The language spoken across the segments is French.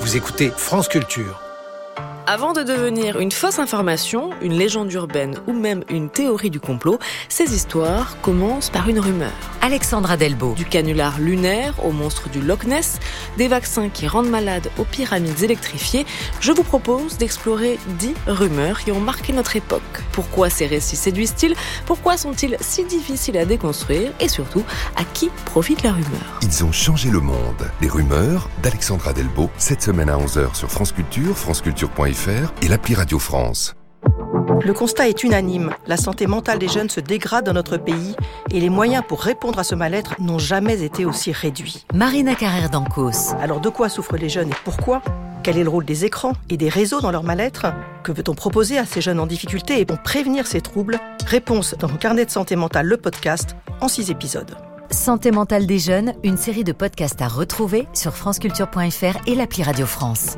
Vous écoutez France Culture. Avant de devenir une fausse information, une légende urbaine ou même une théorie du complot, ces histoires commencent par une rumeur. Alexandra Delbo. Du canular lunaire au monstre du Loch Ness, des vaccins qui rendent malades aux pyramides électrifiées, je vous propose d'explorer 10 rumeurs qui ont marqué notre époque. Pourquoi ces récits séduisent-ils ? Pourquoi sont-ils si difficiles à déconstruire ? Et surtout, à qui profite la rumeur ? Ils ont changé le monde. Les rumeurs d'Alexandra Delbo, cette semaine à 11h sur France Culture, franceculture.fr et l'appli Radio France. Le constat est unanime. La santé mentale des jeunes se dégrade dans notre pays et les moyens pour répondre à ce mal-être n'ont jamais été aussi réduits. Marina Carrère d'Ancos. Alors de quoi souffrent les jeunes et pourquoi ? Quel est le rôle des écrans et des réseaux dans leur mal-être ? Que peut-on proposer à ces jeunes en difficulté et pour prévenir ces troubles ? Réponse dans Carnet de santé mentale, le podcast, en 6 épisodes. Santé mentale des jeunes, une série de podcasts à retrouver sur franceculture.fr et l'appli Radio France.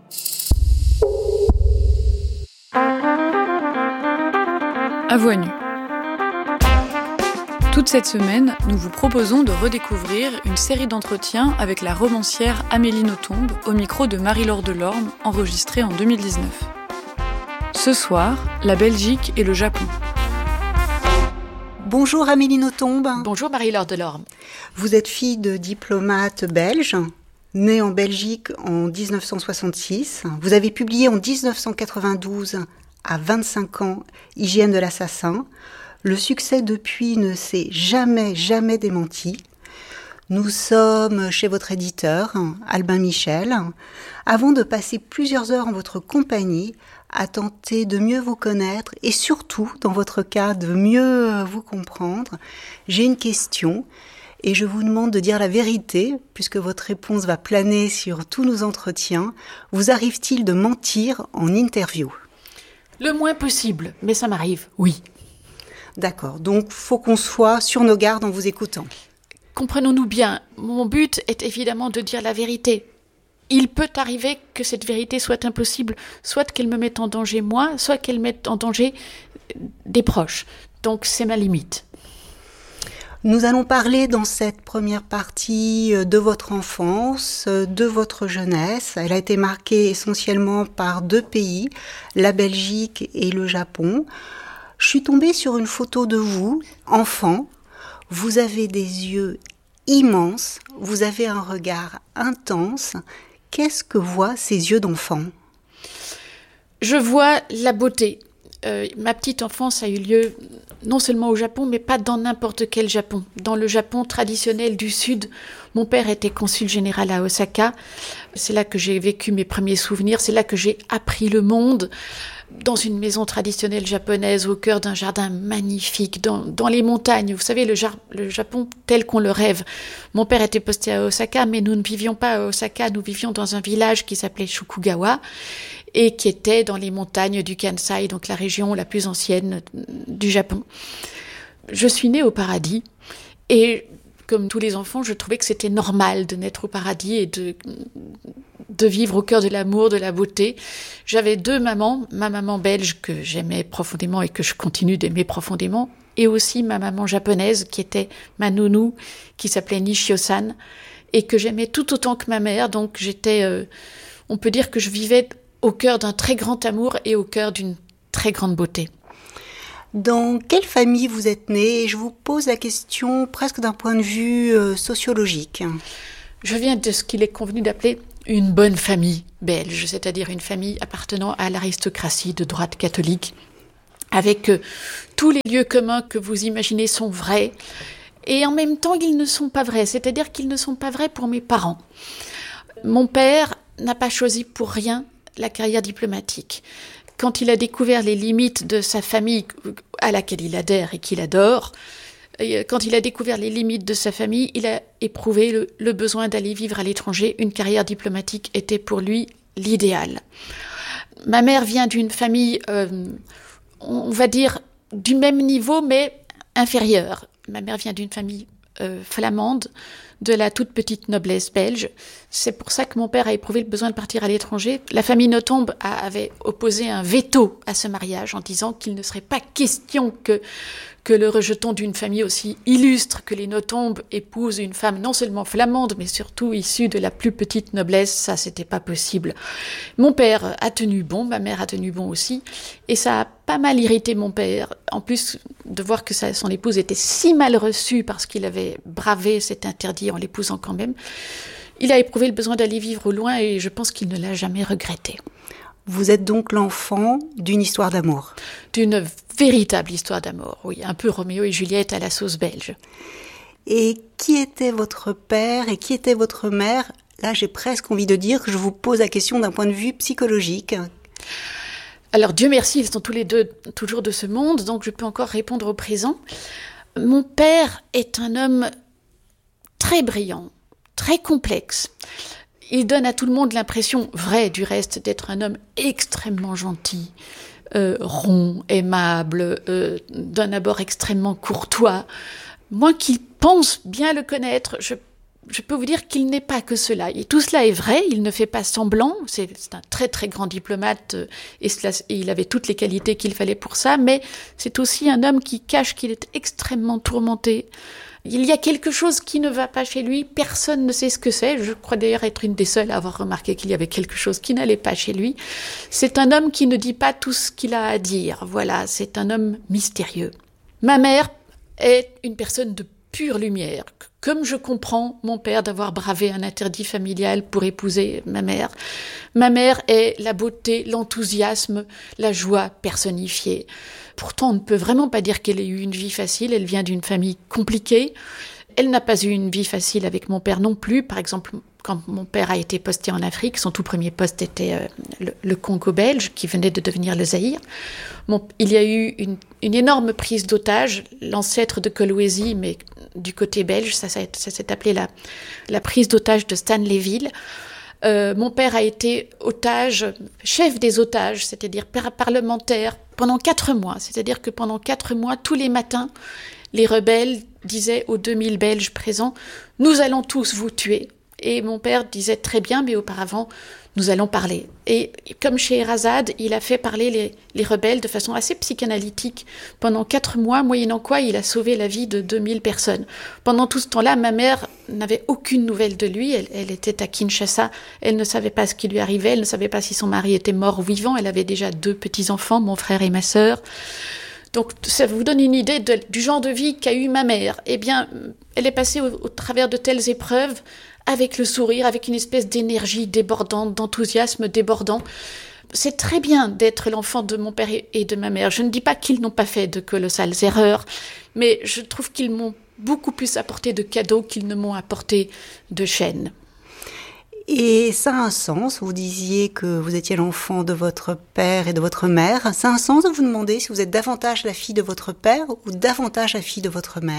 À voix nue. Toute cette semaine, nous vous proposons de redécouvrir une série d'entretiens avec la romancière Amélie Nothomb au micro de Marie-Laure Delorme, enregistrée en 2019. Ce soir, la Belgique et le Japon. Bonjour Amélie Nothomb. Bonjour Marie-Laure Delorme. Vous êtes fille de diplomate belge, née en Belgique en 1966. Vous avez publié en 1992, à 25 ans, Hygiène de l'assassin. Le succès depuis ne s'est jamais démenti. Nous sommes chez votre éditeur, Albin Michel, avant de passer plusieurs heures en votre compagnie à tenter de mieux vous connaître et surtout, dans votre cas, de mieux vous comprendre. J'ai une question et je vous demande de dire la vérité, puisque votre réponse va planer sur tous nos entretiens. Vous arrive-t-il de mentir en interview ? Le moins possible, mais ça m'arrive, oui. D'accord, donc faut qu'on soit sur nos gardes en vous écoutant. Comprenons-nous bien, mon but est évidemment de dire la vérité. Il peut arriver que cette vérité soit impossible, soit qu'elle me mette en danger moi, soit qu'elle mette en danger des proches. Donc c'est ma limite. Nous allons parler dans cette première partie de votre enfance, de votre jeunesse. Elle a été marquée essentiellement par 2 pays, la Belgique et le Japon. Je suis tombée sur une photo de vous, enfant. Vous avez des yeux immenses, vous avez un regard intense. Qu'est-ce que voient ces yeux d'enfant ? Je vois la beauté. Ma petite enfance a eu lieu non seulement au Japon, mais pas dans n'importe quel Japon. Dans le Japon traditionnel du Sud, mon père était consul général à Osaka. C'est là que j'ai vécu mes premiers souvenirs, c'est là que j'ai appris le monde. Dans une maison traditionnelle japonaise, au cœur d'un jardin magnifique, dans les montagnes. Vous savez, le Japon tel qu'on le rêve. Mon père était posté à Osaka, mais nous ne vivions pas à Osaka, nous vivions dans un village qui s'appelait Shukugawa, et qui était dans les montagnes du Kansai, donc la région la plus ancienne du Japon. Je suis née au paradis, et comme tous les enfants, je trouvais que c'était normal de naître au paradis et de vivre au cœur de l'amour, de la beauté. J'avais 2 mamans, ma maman belge que j'aimais profondément et que je continue d'aimer profondément, et aussi ma maman japonaise qui était ma nounou, qui s'appelait Nishio-san, et que j'aimais tout autant que ma mère. Donc j'étais, on peut dire que je vivais au cœur d'un très grand amour et au cœur d'une très grande beauté. Dans quelle famille vous êtes née ? Je vous pose la question presque d'un point de vue sociologique. Je viens de ce qu'il est convenu d'appeler une bonne famille belge, c'est-à-dire une famille appartenant à l'aristocratie de droite catholique, avec tous les lieux communs que vous imaginez sont vrais, et en même temps ils ne sont pas vrais, c'est-à-dire qu'ils ne sont pas vrais pour mes parents. Mon père n'a pas choisi pour rien la carrière diplomatique. Quand il a découvert les limites de sa famille, à laquelle il adhère et qu'il adore, quand il a découvert les limites de sa famille, il a éprouvé le besoin d'aller vivre à l'étranger. Une carrière diplomatique était pour lui l'idéal. Ma mère vient d'une famille, on va dire, du même niveau, mais inférieure. Ma mère vient d'une famille flamande, de la toute petite noblesse belge. C'est pour ça que mon père a éprouvé le besoin de partir à l'étranger. La famille Nothomb avait opposé un veto à ce mariage en disant qu'il ne serait pas question que le rejeton d'une famille aussi illustre que les Nothomb épouse une femme non seulement flamande, mais surtout issue de la plus petite noblesse. Ça, c'était pas possible. Mon père a tenu bon, ma mère a tenu bon aussi, et ça a pas mal irrité mon père. En plus de voir que son épouse était si mal reçue parce qu'il avait bravé cet interdit en l'épousant quand même, il a éprouvé le besoin d'aller vivre au loin et je pense qu'il ne l'a jamais regretté. Vous êtes donc l'enfant d'une histoire d'amour. D'une véritable histoire d'amour, oui, un peu Roméo et Juliette à la sauce belge. Et qui était votre père et qui était votre mère ? Là, j'ai presque envie de dire que je vous pose la question d'un point de vue psychologique. Alors, Dieu merci, ils sont tous les deux toujours de ce monde, donc je peux encore répondre au présent. Mon père est un homme très brillant, très complexe. Il donne à tout le monde l'impression, vraie du reste, d'être un homme extrêmement gentil, rond, aimable, d'un abord extrêmement courtois. Moi qui pense bien le connaître, je peux vous dire qu'il n'est pas que cela. Et tout cela est vrai, il ne fait pas semblant, c'est un très très grand diplomate et il avait toutes les qualités qu'il fallait pour ça, mais c'est aussi un homme qui cache qu'il est extrêmement tourmenté. Il y a quelque chose qui ne va pas chez lui, personne ne sait ce que c'est. Je crois d'ailleurs être une des seules à avoir remarqué qu'il y avait quelque chose qui n'allait pas chez lui. C'est un homme qui ne dit pas tout ce qu'il a à dire. Voilà, c'est un homme mystérieux. Ma mère est une personne de pure lumière. Comme je comprends mon père d'avoir bravé un interdit familial pour épouser ma mère. Ma mère est la beauté, l'enthousiasme, la joie personnifiée. Pourtant, on ne peut vraiment pas dire qu'elle ait eu une vie facile. Elle vient d'une famille compliquée. Elle n'a pas eu une vie facile avec mon père non plus. Par exemple, quand mon père a été posté en Afrique, son tout premier poste était le Congo belge, qui venait de devenir le Zaïre. Il y a eu une énorme prise d'otages, l'ancêtre de Kolwezi, mais du côté belge, ça s'est appelé la prise d'otages de Stanleyville. Mon père a été otage, chef des otages, c'est-à-dire parlementaire, pendant 4 mois. C'est-à-dire que pendant 4 mois, tous les matins, les rebelles disaient aux 2000 Belges présents « Nous allons tous vous tuer ». Et mon père disait très bien, mais auparavant, nous allons parler. Et comme chez Sherazade, il a fait parler les rebelles de façon assez psychanalytique pendant 4 mois, moyennant quoi il a sauvé la vie de 2000 personnes. Pendant tout ce temps-là, ma mère n'avait aucune nouvelle de lui. Elle était à Kinshasa. Elle ne savait pas ce qui lui arrivait. Elle ne savait pas si son mari était mort ou vivant. Elle avait déjà 2 petits-enfants, mon frère et ma sœur. Donc, ça vous donne une idée du genre de vie qu'a eu ma mère. Eh bien, elle est passée au travers de telles épreuves avec le sourire, avec une espèce d'énergie débordante, d'enthousiasme débordant. C'est très bien d'être l'enfant de mon père et de ma mère. Je ne dis pas qu'ils n'ont pas fait de colossales erreurs, mais je trouve qu'ils m'ont beaucoup plus apporté de cadeaux qu'ils ne m'ont apporté de chaînes. Et ça a un sens, vous disiez que vous étiez l'enfant de votre père et de votre mère. Ça a un sens de vous demander si vous êtes davantage la fille de votre père ou davantage la fille de votre mère ?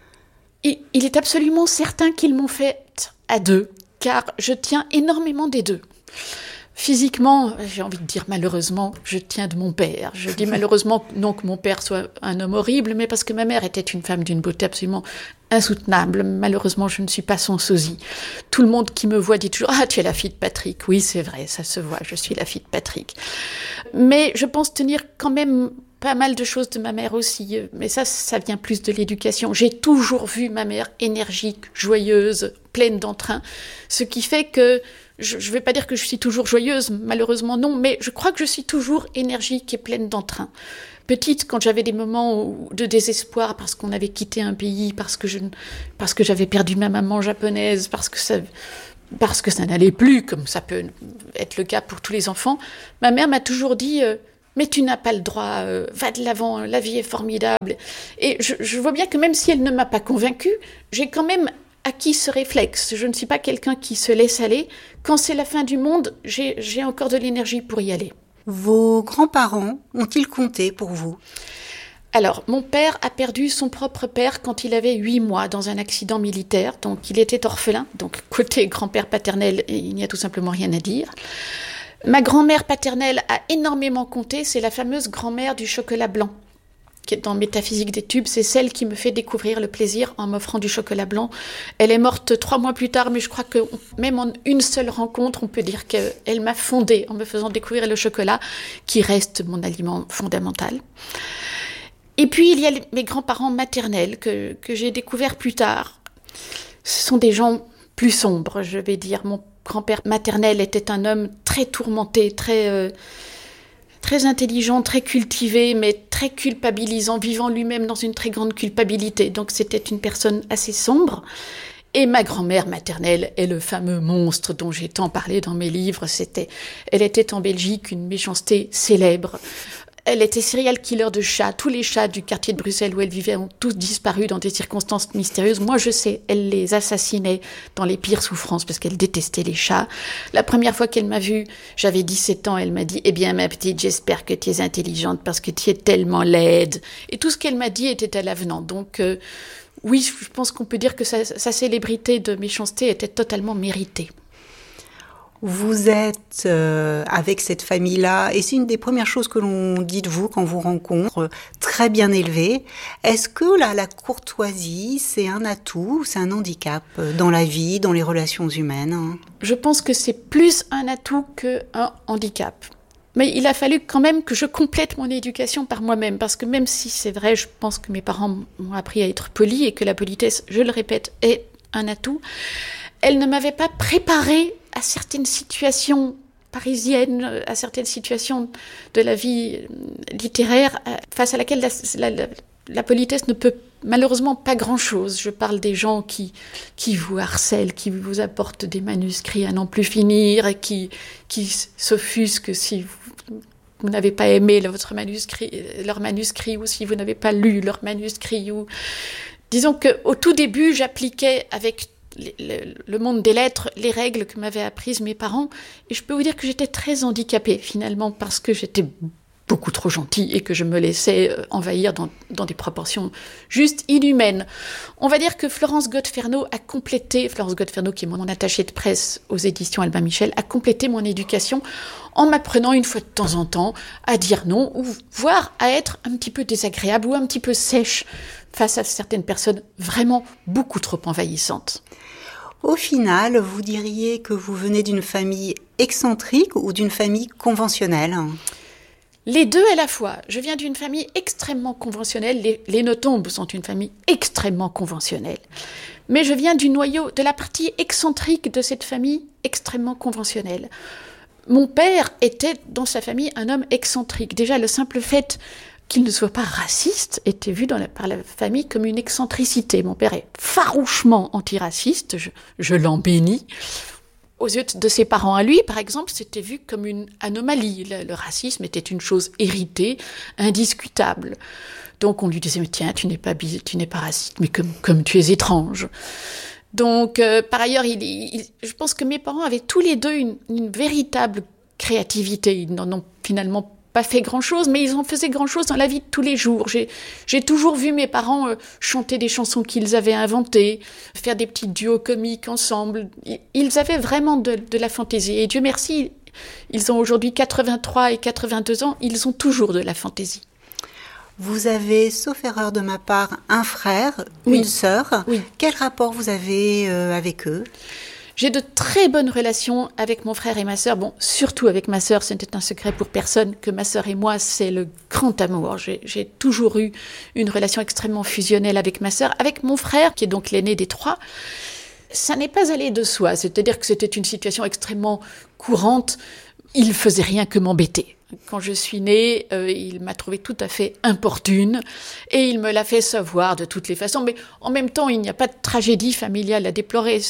Il est absolument certain qu'ils m'ont faite à 2, car je tiens énormément des 2. Physiquement, j'ai envie de dire malheureusement, je tiens de mon père. Je dis malheureusement non que mon père soit un homme horrible, mais parce que ma mère était une femme d'une beauté absolument insoutenable. Malheureusement, je ne suis pas son sosie. Tout le monde qui me voit dit toujours « Ah, tu es la fille de Patrick ». Oui, c'est vrai, ça se voit, je suis la fille de Patrick. Mais je pense tenir quand même pas mal de choses de ma mère aussi, mais ça vient plus de l'éducation. J'ai toujours vu ma mère énergique, joyeuse, pleine d'entrain, ce qui fait que, je ne vais pas dire que je suis toujours joyeuse, malheureusement non, mais je crois que je suis toujours énergique et pleine d'entrain. Petite, quand j'avais des moments de désespoir parce qu'on avait quitté un pays, parce que j'avais perdu ma maman japonaise, parce que ça n'allait plus, comme ça peut être le cas pour tous les enfants, ma mère m'a toujours dit mais tu n'as pas le droit, va de l'avant, la vie est formidable. Et je vois bien que même si elle ne m'a pas convaincue, j'ai quand même acquis ce réflexe. Je ne suis pas quelqu'un qui se laisse aller. Quand c'est la fin du monde, j'ai encore de l'énergie pour y aller. Vos grands-parents ont-ils compté pour vous ? Alors, mon père a perdu son propre père quand il avait 8 mois dans un accident militaire. Donc, il était orphelin. Donc, côté grand-père paternel, il n'y a tout simplement rien à dire. Ma grand-mère paternelle a énormément compté, c'est la fameuse grand-mère du chocolat blanc. qui est dans Métaphysique des tubes, c'est celle qui me fait découvrir le plaisir en m'offrant du chocolat blanc. Elle est morte 3 mois plus tard, mais je crois que même en une seule rencontre, on peut dire qu'elle m'a fondée en me faisant découvrir le chocolat, qui reste mon aliment fondamental. Et puis, il y a mes grands-parents maternels que j'ai découverts plus tard. Ce sont des gens plus sombres, je vais dire. Mon grand-père maternel était un homme très tourmenté, très intelligent, très cultivé, mais très culpabilisant, vivant lui-même dans une très grande culpabilité. Donc c'était une personne assez sombre. Et ma grand-mère maternelle est le fameux monstre dont j'ai tant parlé dans mes livres. Elle était en Belgique une méchanceté célèbre. Elle était serial killer de chats. Tous les chats du quartier de Bruxelles où elle vivait ont tous disparu dans des circonstances mystérieuses. Moi, je sais, elle les assassinait dans les pires souffrances parce qu'elle détestait les chats. La première fois qu'elle m'a vue, j'avais 17 ans, elle m'a dit « Eh bien, ma petite, j'espère que tu es intelligente parce que tu es tellement laide. » Et tout ce qu'elle m'a dit était à l'avenant. Donc, oui, je pense qu'on peut dire que sa célébrité de méchanceté était totalement méritée. Vous êtes avec cette famille-là, et c'est une des premières choses que l'on dit de vous quand on vous rencontre, très bien élevée. Est-ce que la courtoisie, c'est un atout ou c'est un handicap dans la vie, dans les relations humaines ? Je pense que c'est plus un atout qu'un handicap. Mais il a fallu quand même que je complète mon éducation par moi-même, parce que même si c'est vrai, je pense que mes parents m'ont appris à être polis et que la politesse, je le répète, est un atout, elle ne m'avait pas préparée à certaines situations parisiennes, à certaines situations de la vie littéraire, face à laquelle la politesse ne peut malheureusement pas grand-chose. Je parle des gens qui vous harcèlent, qui vous apportent des manuscrits à n'en plus finir, et qui s'offusquent si vous n'avez pas aimé leur manuscrit, ou si vous n'avez pas lu leur manuscrit. Disons qu'au tout début, j'appliquais avec le monde des lettres, les règles que m'avaient apprises mes parents, et je peux vous dire que j'étais très handicapée finalement, parce que j'étais beaucoup trop gentille et que je me laissais envahir dans des proportions juste inhumaines. On va dire que Florence Godefernot, qui est mon attachée de presse aux éditions Albin Michel, a complété mon éducation en m'apprenant une fois de temps en temps à dire non, ou voire à être un petit peu désagréable ou un petit peu sèche face à certaines personnes vraiment beaucoup trop envahissantes. Au final, vous diriez que vous venez d'une famille excentrique ou d'une famille conventionnelle ? Les deux à la fois. Je viens d'une famille extrêmement conventionnelle. Les Notombes sont une famille extrêmement conventionnelle. Mais je viens du noyau, de la partie excentrique de cette famille extrêmement conventionnelle. Mon père était, dans sa famille, un homme excentrique. Déjà, le simple fait qu'il ne soit pas raciste était vu par la famille comme une excentricité. Mon père est farouchement antiraciste, je l'en bénis. Aux yeux de ses parents à lui, par exemple, c'était vu comme une anomalie. Le racisme était une chose héritée, indiscutable. Donc on lui disait « Mais tiens, tu n'es pas raciste, mais comme tu es étrange ». Donc, par ailleurs, je pense que mes parents avaient tous les deux une véritable créativité. Ils n'en ont finalement pas fait grand-chose, mais ils en faisaient grand-chose dans la vie de tous les jours. J'ai toujours vu mes parents chanter des chansons qu'ils avaient inventées, faire des petits duos comiques ensemble. Ils avaient vraiment de la fantaisie. Et Dieu merci, ils ont aujourd'hui 83 et 82 ans, ils ont toujours de la fantaisie. Vous avez, sauf erreur de ma part, un frère, oui. Une sœur. Oui. Quel rapport vous avez avec eux ? J'ai de très bonnes relations avec mon frère et ma sœur. Bon, surtout avec ma sœur, ce n'était un secret pour personne que ma sœur et moi, c'est le grand amour. J'ai toujours eu une relation extrêmement fusionnelle avec ma sœur. Avec mon frère, qui est donc l'aîné des trois, ça n'est pas allé de soi. C'est-à-dire que c'était une situation extrêmement courante. Il faisait rien que m'embêter. Quand je suis née, il m'a trouvée tout à fait importune et il me l'a fait savoir de toutes les façons. Mais en même temps, il n'y a pas de tragédie familiale à déplorer.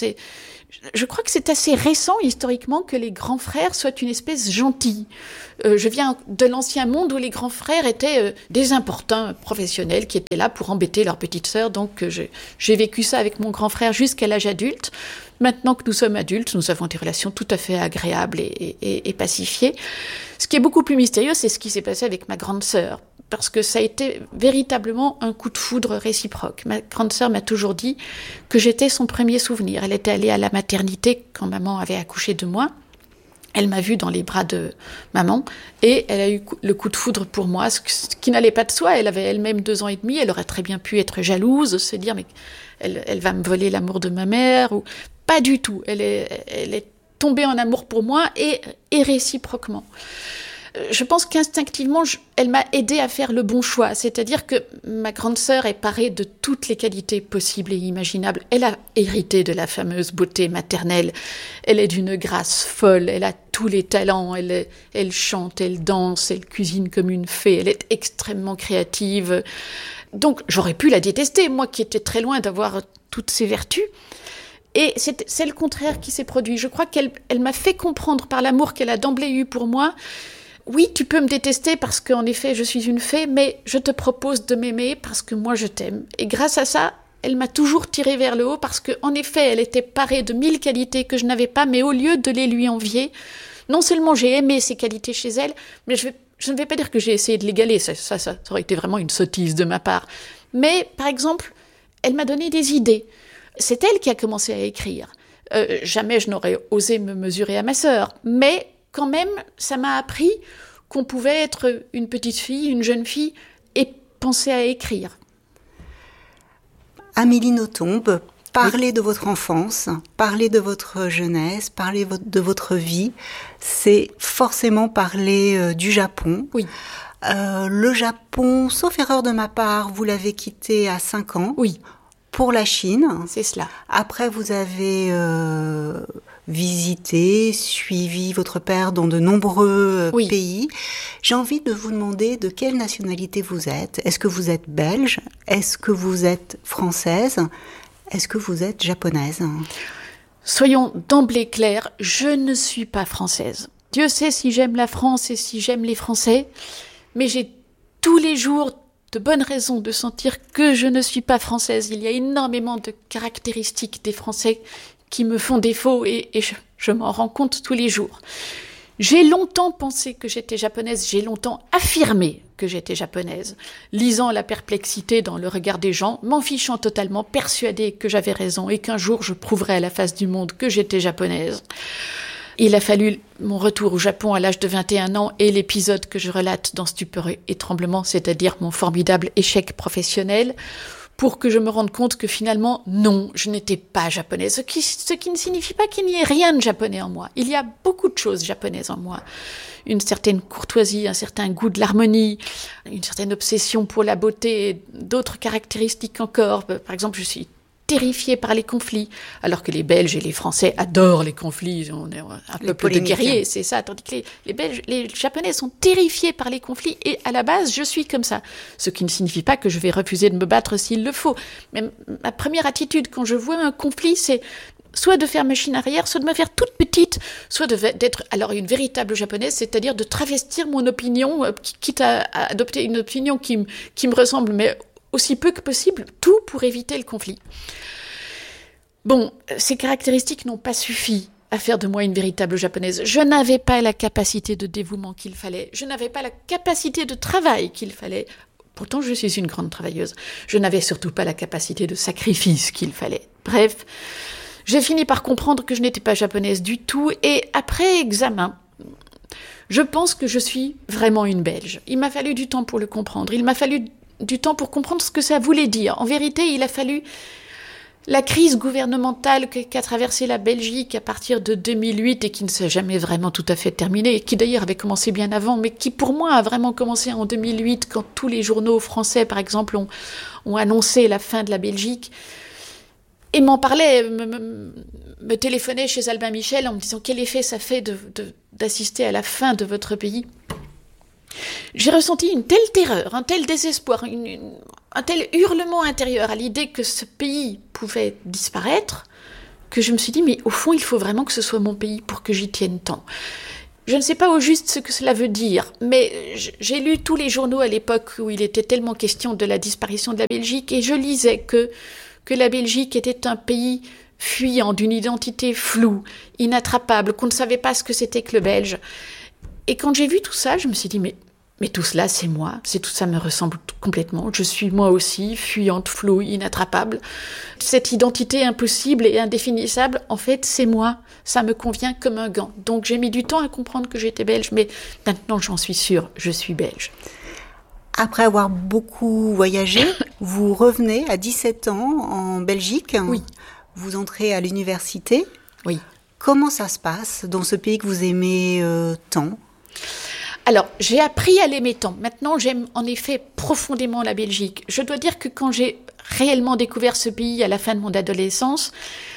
Je crois que c'est assez récent, historiquement, que les grands frères soient une espèce gentille. Je viens de l'ancien monde où les grands frères étaient des importuns professionnels qui étaient là pour embêter leur petite sœur. Donc j'ai vécu ça avec mon grand frère jusqu'à l'âge adulte. Maintenant que nous sommes adultes, nous avons des relations tout à fait agréables et pacifiées. Ce qui est beaucoup plus mystérieux, c'est ce qui s'est passé avec ma grande sœur. Parce que ça a été véritablement un coup de foudre réciproque. Ma grande sœur m'a toujours dit que j'étais son premier souvenir. Elle était allée à la maternité quand maman avait accouché de moi. Elle m'a vue dans les bras de maman et elle a eu le coup de foudre pour moi, ce qui n'allait pas de soi. Elle avait elle-même 2 ans et demi, elle aurait très bien pu être jalouse, se dire mais elle va me voler l'amour de ma mère. Ou... Pas du tout, elle est tombée en amour pour moi et réciproquement. Je pense qu'instinctivement, elle m'a aidée à faire le bon choix. C'est-à-dire que ma grande sœur est parée de toutes les qualités possibles et imaginables. Elle a hérité de la fameuse beauté maternelle. Elle est d'une grâce folle. Elle a tous les talents. Elle chante, elle danse, elle cuisine comme une fée. Elle est extrêmement créative. Donc, j'aurais pu la détester, moi qui étais très loin d'avoir toutes ces vertus. Et c'est le contraire qui s'est produit. Je crois qu'elle m'a fait comprendre par l'amour qu'elle a d'emblée eu pour moi. Oui, tu peux me détester parce qu'en effet, je suis une fée, mais je te propose de m'aimer parce que moi, je t'aime. Et grâce à ça, elle m'a toujours tirée vers le haut parce qu'en effet, elle était parée de 1000 qualités que je n'avais pas, mais au lieu de les lui envier, non seulement j'ai aimé ces qualités chez elle, mais je ne vais pas dire que j'ai essayé de l'égaler, ça aurait été vraiment une sottise de ma part. Mais, par exemple, elle m'a donné des idées. C'est elle qui a commencé à écrire. Jamais je n'aurais osé me mesurer à ma sœur, mais quand même, ça m'a appris qu'on pouvait être une petite fille, une jeune fille, et penser à écrire. Amélie Nothomb, parler de votre enfance, parler de votre jeunesse, parler de votre vie, c'est forcément parler du Japon. Oui. Le Japon, sauf erreur de ma part, vous l'avez quitté à 5 ans. Oui. Pour la Chine. C'est cela. Après, vous avez visité, suivi votre père dans de nombreux pays. J'ai envie de vous demander de quelle nationalité vous êtes. Est-ce que vous êtes belge ? Est-ce que vous êtes française ? Est-ce que vous êtes japonaise ? Soyons d'emblée clairs, je ne suis pas française. Dieu sait si j'aime la France et si j'aime les Français, mais j'ai tous les jours de bonnes raisons de sentir que je ne suis pas française. Il y a énormément de caractéristiques des Français qui me font défaut et je m'en rends compte tous les jours. J'ai longtemps pensé que j'étais japonaise, j'ai longtemps affirmé que j'étais japonaise, lisant la perplexité dans le regard des gens, m'en fichant totalement, persuadée que j'avais raison et qu'un jour je prouverais à la face du monde que j'étais japonaise. Il a fallu mon retour au Japon à l'âge de 21 ans et l'épisode que je relate dans Stupeur et Tremblement, c'est-à-dire mon formidable échec professionnel, pour que je me rende compte que finalement, non, je n'étais pas japonaise. Ce qui ne signifie pas qu'il n'y ait rien de japonais en moi. Il y a beaucoup de choses japonaises en moi. Une certaine courtoisie, un certain goût de l'harmonie, une certaine obsession pour la beauté, d'autres caractéristiques encore. Par exemple, je suis terrifiée par les conflits, alors que les Belges et les Français adorent les conflits, on est un peuple de guerriers, c'est ça, tandis que les Japonais sont terrifiés par les conflits, et à la base, je suis comme ça. Ce qui ne signifie pas que je vais refuser de me battre s'il le faut. Mais ma première attitude quand je vois un conflit, c'est soit de faire machine arrière, soit de me faire toute petite, soit d'être alors une véritable japonaise, c'est-à-dire de travestir mon opinion, quitte à adopter une opinion qui me ressemble, mais aussi peu que possible, tout pour éviter le conflit. Bon, ces caractéristiques n'ont pas suffi à faire de moi une véritable japonaise. Je n'avais pas la capacité de dévouement qu'il fallait. Je n'avais pas la capacité de travail qu'il fallait. Pourtant, je suis une grande travailleuse. Je n'avais surtout pas la capacité de sacrifice qu'il fallait. Bref, j'ai fini par comprendre que je n'étais pas japonaise du tout. Et après examen, je pense que je suis vraiment une Belge. Il m'a fallu du temps pour le comprendre. Il m'a fallu du temps pour comprendre ce que ça voulait dire. En vérité, il a fallu la crise gouvernementale qu'a traversée la Belgique à partir de 2008 et qui ne s'est jamais vraiment tout à fait terminée, et qui d'ailleurs avait commencé bien avant, mais qui pour moi a vraiment commencé en 2008 quand tous les journaux français, par exemple, ont annoncé la fin de la Belgique et m'en parlaient, me téléphonaient chez Albin Michel en me disant quel effet ça fait d'assister à la fin de votre pays. J'ai ressenti une telle terreur, un tel désespoir, un tel hurlement intérieur à l'idée que ce pays pouvait disparaître, que je me suis dit, mais au fond, il faut vraiment que ce soit mon pays pour que j'y tienne tant. Je ne sais pas au juste ce que cela veut dire, mais j'ai lu tous les journaux à l'époque où il était tellement question de la disparition de la Belgique, et je lisais que la Belgique était un pays fuyant, d'une identité floue, inattrapable, qu'on ne savait pas ce que c'était que le belge. Et quand j'ai vu tout ça, je me suis dit, mais Mais tout cela, c'est moi. Tout ça me ressemble complètement. Je suis moi aussi, fuyante, floue, inattrapable. Cette identité impossible et indéfinissable, en fait, c'est moi. Ça me convient comme un gant. Donc j'ai mis du temps à comprendre que j'étais belge, mais maintenant j'en suis sûre, je suis belge. Après avoir beaucoup voyagé, vous revenez à 17 ans en Belgique. Oui. Vous entrez à l'université. Oui. Comment ça se passe dans ce pays que vous aimez tant ? Alors, j'ai appris à l'aimer tant. Maintenant, j'aime en effet profondément la Belgique. Je dois dire que quand j'ai réellement découvert ce pays à la fin de mon adolescence,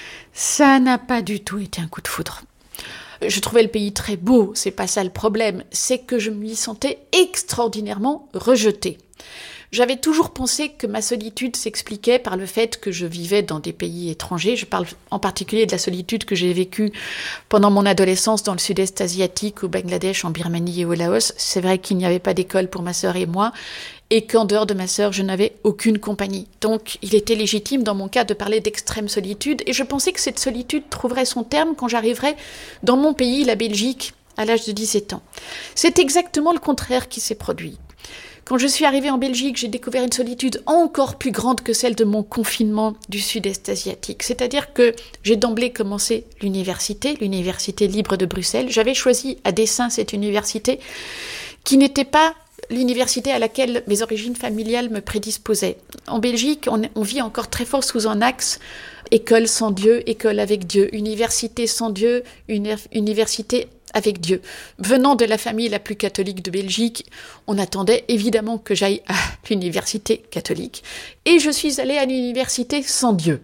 ça n'a pas du tout été un coup de foudre. Je trouvais le pays très beau, c'est pas ça le problème, c'est que je m'y sentais extraordinairement rejetée. J'avais toujours pensé que ma solitude s'expliquait par le fait que je vivais dans des pays étrangers. Je parle en particulier de la solitude que j'ai vécue pendant mon adolescence dans le sud-est asiatique, au Bangladesh, en Birmanie et au Laos. C'est vrai qu'il n'y avait pas d'école pour ma sœur et moi, et qu'en dehors de ma sœur, je n'avais aucune compagnie. Donc, il était légitime dans mon cas de parler d'extrême solitude, et je pensais que cette solitude trouverait son terme quand j'arriverais dans mon pays, la Belgique, à l'âge de 17 ans. C'est exactement le contraire qui s'est produit. Quand je suis arrivée en Belgique, j'ai découvert une solitude encore plus grande que celle de mon confinement du sud-est asiatique. C'est-à-dire que j'ai d'emblée commencé l'université libre de Bruxelles. J'avais choisi à dessein cette université qui n'était pas l'université à laquelle mes origines familiales me prédisposaient. En Belgique, on vit encore très fort sous un axe école sans Dieu, école avec Dieu, université sans Dieu, université avec Dieu. Venant de la famille la plus catholique de Belgique, on attendait évidemment que j'aille à l'université catholique. Et je suis allée à l'université sans Dieu.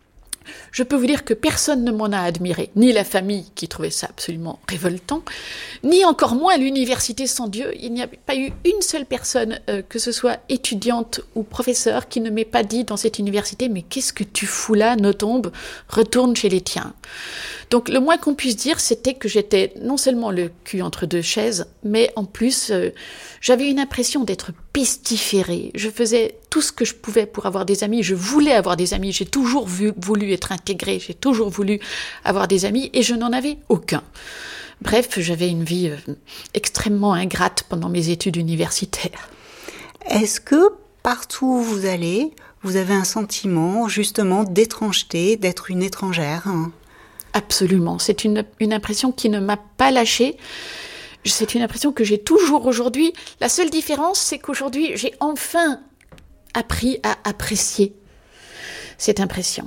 Je peux vous dire que personne ne m'en a admiré, ni la famille qui trouvait ça absolument révoltant, ni encore moins l'université sans Dieu. Il n'y a pas eu une seule personne, que ce soit étudiante ou professeur, qui ne m'ait pas dit dans cette université « Mais qu'est-ce que tu fous là, Nothomb ? Retourne chez les tiens ». Donc le moins qu'on puisse dire, c'était que j'étais non seulement le cul entre deux chaises, mais en plus, j'avais une impression d'être pestiférée. Je faisais tout ce que je pouvais pour avoir des amis. Je voulais avoir des amis. J'ai toujours voulu être intégrée. J'ai toujours voulu avoir des amis et je n'en avais aucun. Bref, j'avais une vie extrêmement ingrate pendant mes études universitaires. Est-ce que partout où vous allez, vous avez un sentiment justement d'étrangeté, d'être une étrangère ? Absolument. C'est une impression qui ne m'a pas lâchée. C'est une impression que j'ai toujours aujourd'hui. La seule différence, c'est qu'aujourd'hui, j'ai enfin appris à apprécier cette impression.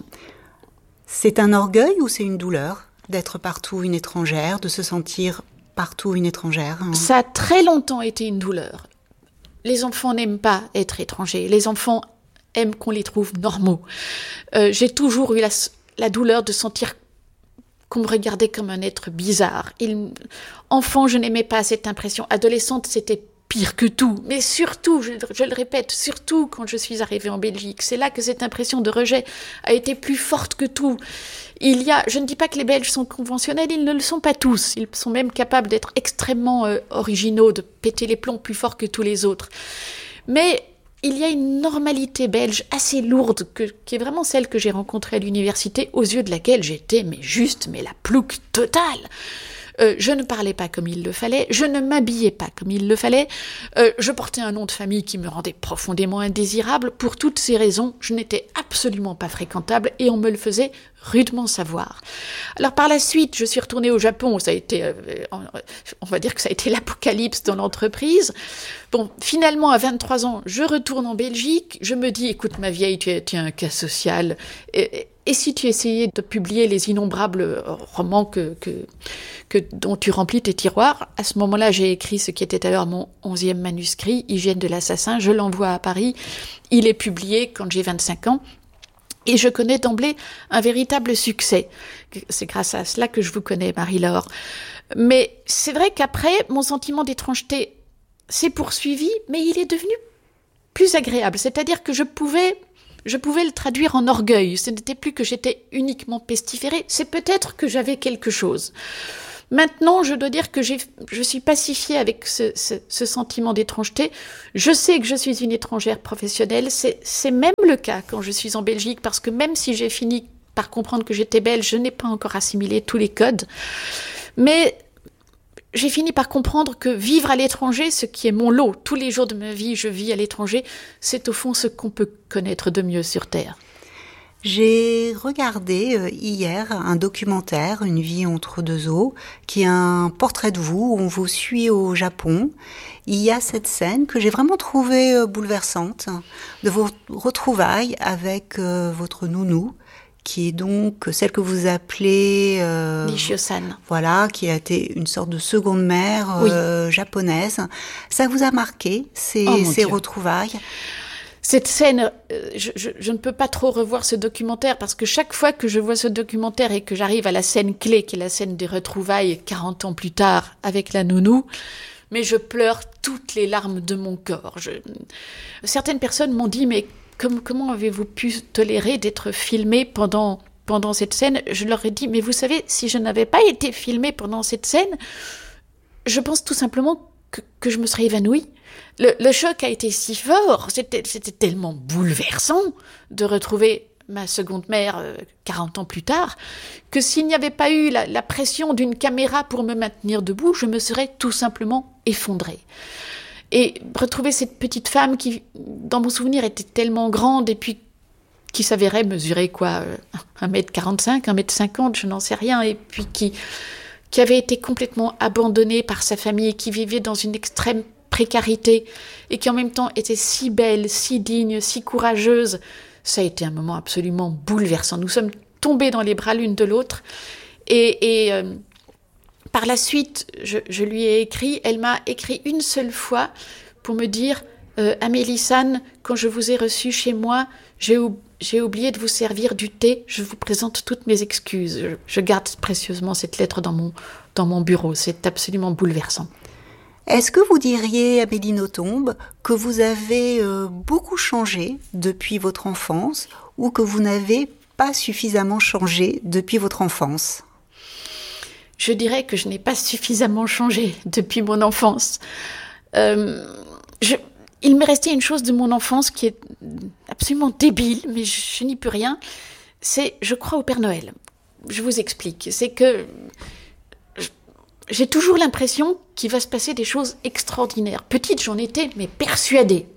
C'est un orgueil ou c'est une douleur d'être partout une étrangère, de se sentir partout une étrangère ? Ça a très longtemps été une douleur. Les enfants n'aiment pas être étrangers. Les enfants aiment qu'on les trouve normaux. J'ai toujours eu la douleur de sentir qu'on me regardait comme un être bizarre. Enfant, je n'aimais pas cette impression. Adolescente, c'était pire que tout. Mais surtout, je le répète, surtout quand je suis arrivée en Belgique, c'est là que cette impression de rejet a été plus forte que tout. Je ne dis pas que les Belges sont conventionnels, ils ne le sont pas tous. Ils sont même capables d'être extrêmement originaux, de péter les plombs plus fort que tous les autres. Mais il y a une normalité belge assez lourde, qui est vraiment celle que j'ai rencontrée à l'université, aux yeux de laquelle j'étais la plouque totale. Je ne parlais pas comme il le fallait, je ne m'habillais pas comme il le fallait, je portais un nom de famille qui me rendait profondément indésirable. Pour toutes ces raisons, je n'étais absolument pas fréquentable et on me le faisait rudement savoir. Alors par la suite, je suis retournée au Japon, ça a été, on va dire que ça a été l'apocalypse dans l'entreprise. Bon, finalement, à 23 ans, je retourne en Belgique, je me dis, écoute ma vieille, tu es un cas social, et si tu essayais de publier les innombrables romans dont tu remplis tes tiroirs? À ce moment-là, j'ai écrit ce qui était alors mon 11e manuscrit, Hygiène de l'assassin. Je l'envoie à Paris. Il est publié quand j'ai 25 ans. Et je connais d'emblée un véritable succès. C'est grâce à cela que je vous connais, Marie-Laure. Mais c'est vrai qu'après, mon sentiment d'étrangeté s'est poursuivi, mais il est devenu plus agréable. C'est-à-dire que je pouvais le traduire en orgueil. Ce n'était plus que j'étais uniquement pestiférée. C'est peut-être que j'avais quelque chose. Maintenant, je dois dire que je suis pacifiée avec ce sentiment d'étrangeté. Je sais que je suis une étrangère professionnelle. C'est même le cas quand je suis en Belgique, parce que même si j'ai fini par comprendre que j'étais belge, je n'ai pas encore assimilé tous les codes. Mais j'ai fini par comprendre que vivre à l'étranger, ce qui est mon lot, tous les jours de ma vie, je vis à l'étranger, c'est au fond ce qu'on peut connaître de mieux sur Terre. J'ai regardé hier un documentaire, Une vie entre deux eaux, qui est un portrait de vous, où on vous suit au Japon. Il y a cette scène que j'ai vraiment trouvée bouleversante, de vos retrouvailles avec votre nounou, qui est donc celle que vous appelez... Nishio-san. Voilà, qui a été une sorte de seconde mère japonaise. Ça vous a marqué, ces retrouvailles ? Cette scène, je ne peux pas trop revoir ce documentaire parce que chaque fois que je vois ce documentaire et que j'arrive à la scène clé, qui est la scène des retrouvailles 40 ans plus tard avec la nounou, mais je pleure toutes les larmes de mon corps. Certaines personnes m'ont dit, mais comment avez-vous pu tolérer d'être filmé pendant cette scène ? Je leur ai dit, mais vous savez, si je n'avais pas été filmée pendant cette scène, je pense tout simplement que je me serais évanouie. Le choc a été si fort, c'était tellement bouleversant de retrouver ma seconde mère 40 ans plus tard, que s'il n'y avait pas eu la pression d'une caméra pour me maintenir debout, je me serais tout simplement effondrée. Et retrouver cette petite femme qui, dans mon souvenir, était tellement grande et puis qui s'avérait mesurer 1m45, 1m50, je n'en sais rien, et puis qui avait été complètement abandonnée par sa famille, qui vivait dans une extrême précarité et qui en même temps était si belle, si digne, si courageuse. Ça a été un moment absolument bouleversant. Nous sommes tombés dans les bras l'une de l'autre et par la suite, je lui ai écrit, elle m'a écrit une seule fois pour me dire Amélie-san, quand je vous ai reçu chez moi, j'ai oublié de vous servir du thé, je vous présente toutes mes excuses. Je garde précieusement cette lettre dans mon bureau, c'est absolument bouleversant. Est-ce que vous diriez, Amélie Nothomb, que vous avez beaucoup changé depuis votre enfance ou que vous n'avez pas suffisamment changé depuis votre enfance ? Je dirais que je n'ai pas suffisamment changé depuis mon enfance. Il m'est resté une chose de mon enfance qui est absolument débile, mais je n'y peux rien. C'est, je crois au Père Noël. Je vous explique. C'est que j'ai toujours l'impression qu'il va se passer des choses extraordinaires. Petite, j'en étais, mais persuadée.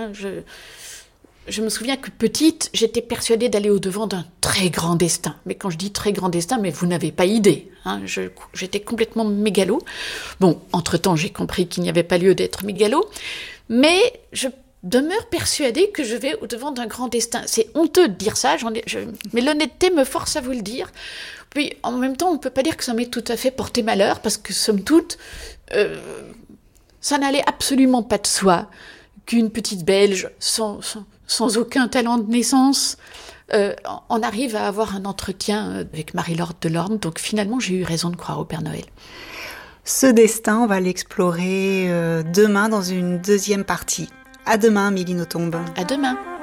Je me souviens que petite, j'étais persuadée d'aller au-devant d'un très grand destin. Mais quand je dis très grand destin, mais vous n'avez pas idée. J'étais complètement mégalo. Bon, entre-temps, j'ai compris qu'il n'y avait pas lieu d'être mégalo. Mais je demeure persuadée que je vais au-devant d'un grand destin. C'est honteux de dire ça, mais l'honnêteté me force à vous le dire. Puis, en même temps, on ne peut pas dire que ça m'ait tout à fait porté malheur, parce que, somme toute, ça n'allait absolument pas de soi qu'une petite Belge, sans aucun talent de naissance, en arrive à avoir un entretien avec Marie-Laure Delorme. Donc, finalement, j'ai eu raison de croire au Père Noël. Ce destin, on va l'explorer demain dans une deuxième partie. À demain, Amélie Nothomb. À demain.